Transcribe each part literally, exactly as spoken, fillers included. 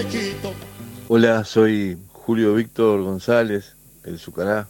chiquito. Hola, soy Julio Víctor González, el Zucará.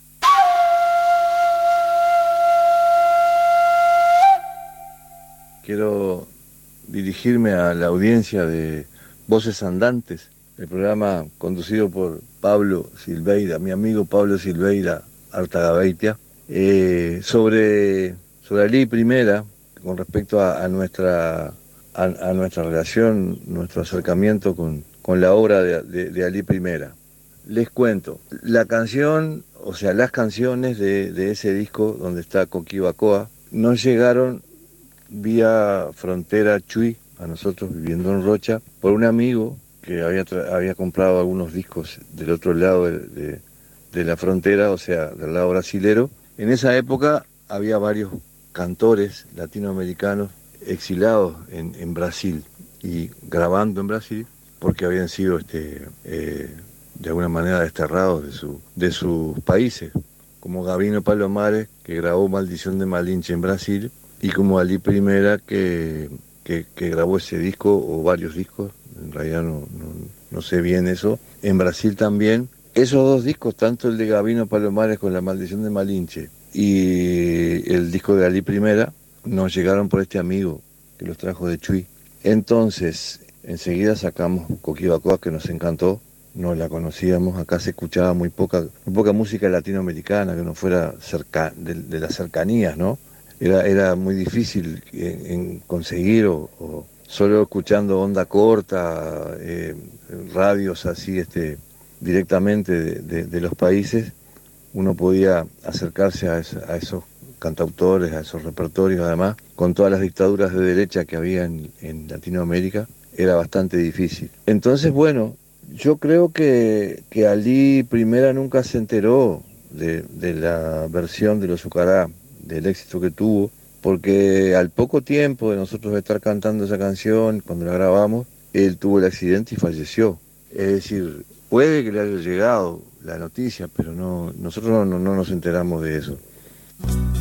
Quiero dirigirme a la audiencia de Voces Andantes, el programa conducido por Pablo Silveira, mi amigo Pablo Silveira Artagabeitia, eh, sobre, sobre la ley primera, con respecto a, a nuestra a, a nuestra relación, nuestro acercamiento con, con la obra de, de, de Ali Primera. Les cuento, la canción, o sea, las canciones de, de ese disco donde está Coquibacoa, nos llegaron vía frontera Chuy, a nosotros viviendo en Rocha, por un amigo que había, había comprado algunos discos del otro lado de, de, de la frontera, o sea, del lado brasilero. En esa época había varios cantores latinoamericanos exilados en, en Brasil y grabando en Brasil porque habían sido este, eh, de alguna manera desterrados de, su, de sus países, como Gabino Palomares, que grabó Maldición de Malinche en Brasil, y como Ali Primera, que, que, que grabó ese disco, o varios discos, en realidad no, no, no sé bien eso, en Brasil también. Esos dos discos, tanto el de Gabino Palomares con La Maldición de Malinche y el disco de Ali Primera, nos llegaron por este amigo que los trajo de Chuy. Entonces, enseguida sacamos Coquibacoa, que nos encantó, no la conocíamos, acá se escuchaba muy poca, muy poca música latinoamericana que no fuera cerca, de, de las cercanías, ¿no? Era, era muy difícil en, en conseguir, o, o solo escuchando onda corta, eh, radios así este, directamente de, de, de los países, uno podía acercarse a, esa, a esos cantautores, a esos repertorios. Además, con todas las dictaduras de derecha que había en, en Latinoamérica, era bastante difícil. Entonces, bueno, yo creo que, que Ali Primera nunca se enteró de, de la versión de los Zucará, del éxito que tuvo, porque al poco tiempo de nosotros estar cantando esa canción, cuando la grabamos, él tuvo el accidente y falleció. Es decir, puede que le haya llegado la noticia, pero no, nosotros no, no, no nos enteramos de eso.